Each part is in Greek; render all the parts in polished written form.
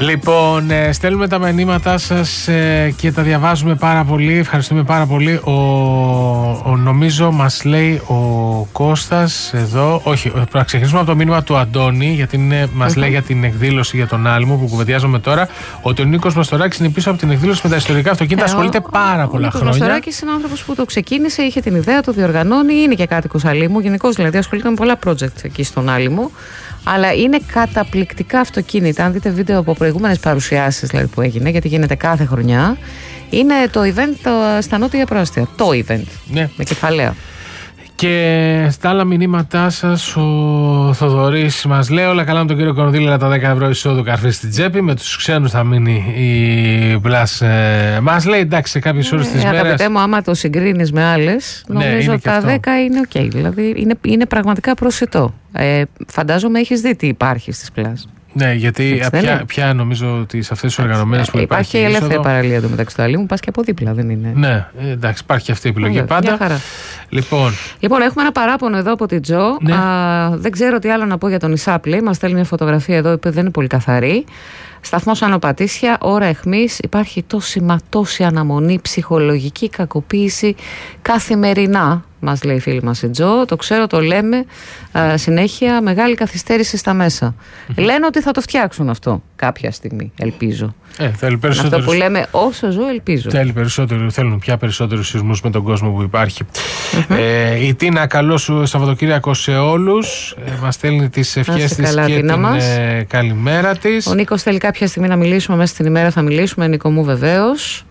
Λοιπόν, στέλνουμε τα μηνύματά σας και τα διαβάζουμε πάρα πολύ. Ευχαριστούμε πάρα πολύ. Νομίζω μας λέει ο Κώστας εδώ. Όχι, πρέπει να ξεκινήσουμε από το μήνυμα του Αντώνη, γιατί μας λέει για την εκδήλωση για τον Άλμο που κουβεντιάζουμε τώρα. Ότι ο Νίκος Μαστοράκης είναι πίσω από την εκδήλωση με τα ιστορικά αυτοκίνητα. Ασχολείται πάρα πολλά χρόνια. Ο Μαστοράκης είναι άνθρωπος που το ξεκίνησε, είχε την ιδέα, το διοργανώνει, είναι και κάτοικος Αλήμου. Γενικώς δηλαδή ασχολείται με πολλά project εκεί στον Άλυμο. Αλλά είναι καταπληκτικά αυτοκίνητα. Αν δείτε βίντεο από προηγούμενες παρουσιάσεις δηλαδή, που έγινε, γιατί γίνεται κάθε χρονιά, είναι το event στα νότια προάστια. Το event. Ναι. Με κεφαλαία. Και στα άλλα μηνύματά σας, ο Θοδωρής μας λέει: όλα καλά με τον κύριο Κονδύλη, αλλά τα 10 ευρώ εισόδου καρφί στην τσέπη. Με τους ξένους θα μείνει η Plus. Μας λέει εντάξει, σε κάποιες ώρες της μέρας. Αγαπητέ μου, άμα το συγκρίνεις με άλλες, νομίζω τα 10 είναι ok. Δηλαδή είναι πραγματικά προσιτό. Φαντάζομαι έχεις δει τι υπάρχει στις Plus. Ναι, γιατί πια νομίζω ότι σε αυτές τις οργανωμένες που υπάρχει η ελεύθερη παραλία του μεταξύ του Αλήμου, πας και από δίπλα, δεν είναι. Ναι, εντάξει, υπάρχει αυτή η επιλογή πάντα. Λοιπόν, έχουμε ένα παράπονο εδώ από την Τζο. Ναι. Δεν ξέρω τι άλλο να πω για τον Ισάπλη. Μας στέλνει μια φωτογραφία εδώ που δεν είναι πολύ καθαρή. Σταθμός Άνω Πατήσια, ώρα αιχμής. Υπάρχει τόση αναμονή, ψυχολογική κακοποίηση καθημερινά. Μας λέει η φίλη μας η Τζο, το ξέρω, το λέμε συνέχεια, μεγάλη καθυστέρηση στα μέσα. Λένε ότι θα το φτιάξουν αυτό κάποια στιγμή, ελπίζω. Αυτό που λέμε όσο ζω, ελπίζω. Θέλουν πια περισσότερους σεισμούς με τον κόσμο που υπάρχει. Η Τίνα, καλό σου Σαββατοκύριακο σε όλους. Μας στέλνει τις ευχές της και την καλημέρα της. Ο Νίκος θέλει κάποια στιγμή να μιλήσουμε, μέσα στην ημέρα θα μιλήσουμε, Νίκο μου βεβαίως.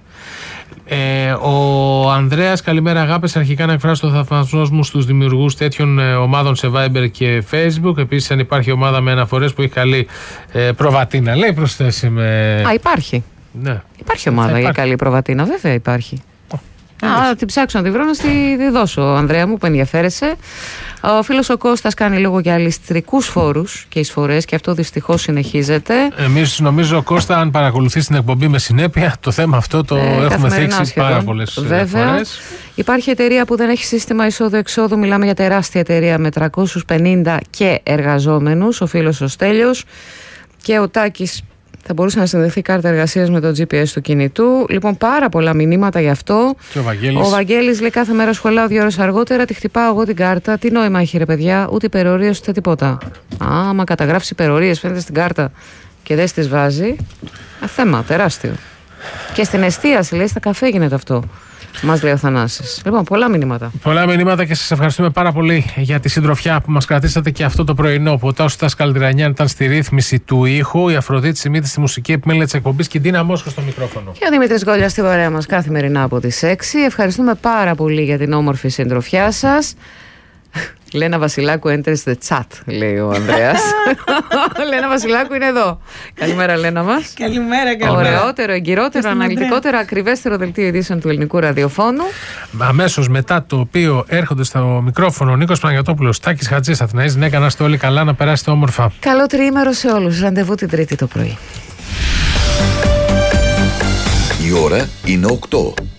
Ο Ανδρέας, καλημέρα αγάπες. Αρχικά να εκφράσω το θαυμασμό μου στους δημιουργούς τέτοιων ομάδων σε Viber και Facebook. Επίσης, αν υπάρχει ομάδα με αναφορές που έχει καλή προβατίνα, λέει προσθέσει με. Υπάρχει. Ναι. Υπάρχει ομάδα για καλή προβατίνα, βέβαια υπάρχει. Την ψάξω να τη βρω, να τη δώσω, Ανδρέα μου, που ενδιαφέρεσαι. Ο φίλος ο Κώστας κάνει λόγο για αλιστρικούς φόρους και εισφορές και αυτό δυστυχώς συνεχίζεται. Εμείς νομίζω, Κώστα, αν παρακολουθείς την εκπομπή με συνέπεια, το θέμα αυτό το έχουμε θίξει πάρα πολλές φορές. Υπάρχει εταιρεία που δεν έχει σύστημα εισόδου-εξόδου. Μιλάμε για τεράστια εταιρεία με 350 και εργαζόμενους. Ο φίλος ο Στέλιος και ο Τάκης. Θα μπορούσε να συνδεθεί κάρτα εργασίας με το GPS του κινητού. Λοιπόν, πάρα πολλά μηνύματα γι' αυτό. Και ο Βαγγέλης λέει: κάθε μέρα σχολάω 2 ώρες αργότερα, τη χτυπάω εγώ την κάρτα. Τι νόημα έχει, ρε παιδιά, ούτε υπερορίες ούτε τίποτα. Άμα καταγράψει υπερορίες, φαίνεται στην κάρτα και δεν τις βάζει. Θέμα τεράστιο. Και στην εστίαση, λέει, στα καφέ γίνεται αυτό. Μας λέει ο Θανάσης. Λοιπόν, πολλά μηνύματα. Πολλά μηνύματα και σας ευχαριστούμε πάρα πολύ για τη συντροφιά που μας κρατήσατε και αυτό το πρωινό. Ο Τάσος Τασκαλντιρανιάν ήταν στη ρύθμιση του ήχου, η Αφροδίτη Σιμίδη στη μουσική επιμέλεια της εκπομπής και η Ντίνα Μόσχο στο μικρόφωνο. Και ο Δημήτρης Γκόλιας στη παρέα μας καθημερινά από τις 6. Ευχαριστούμε πάρα πολύ για την όμορφη συντροφιά σας. Λένα Βασιλάκου enters the chat, λέει ο Ανδρέας. Λένα Βασιλάκου είναι εδώ. Καλημέρα, Λένα μας. Καλημέρα. Ωραιότερο, εγκυρότερο, αναλυτικότερο, ακριβέστερο δελτίο ειδήσεων του ελληνικού ραδιοφώνου. Αμέσως μετά το οποίο έρχονται στο μικρόφωνο ο Νίκος Παναγιωτόπουλος, Τάκης Χατζής, Αθηναής. Ναι, να είστε όλοι καλά, να περάσετε όμορφα. Καλό τριήμερο σε όλους. Ραντεβού την Τρίτη το πρωί. Η ώρα είναι 8.